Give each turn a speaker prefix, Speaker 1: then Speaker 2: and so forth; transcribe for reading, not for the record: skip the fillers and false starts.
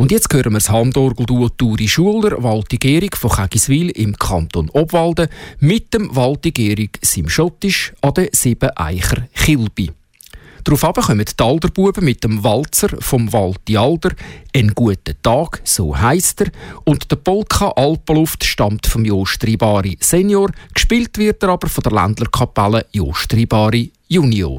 Speaker 1: Und jetzt hören wir das Handorgelduo Turi Schuler, Walti Gehrig von Kägiswil im Kanton Obwalden mit dem Walti Gehrig Sim Schottisch an den 7 Eicher Kilby. Darauf kommen die Alderbuben mit dem Walzer vom Walti Alder. «Ein guter Tag», so heisst er. Und der Polka Alpenluft stammt vom Jost Ribari Senior. Gespielt wird er aber von der Ländlerkapelle Jost Ribari Junior.